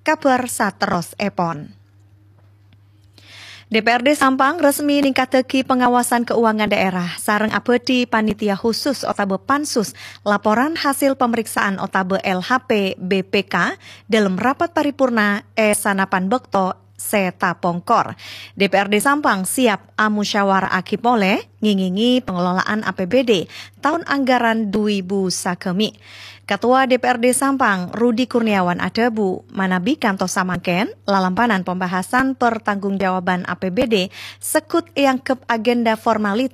kabar sateros epon. DPRD Sampang resmi ningkateki pengawasan keuangan daerah sareng abdi panitia khusus otabe pansus laporan hasil pemeriksaan otabe LHP BPK dalam rapat paripurna sanapan bekto Seta Pongkor. DPRD Sampang siap musyawarah akipole ngingingi pengelolaan APBD tahun anggaran 2000 sakemi. Ketua DPRD Sampang Rudi Kurniawan Adabu manabi kantos samangken lalampanan pembahasan pertanggungjawaban APBD sekut yang ke agenda formalitas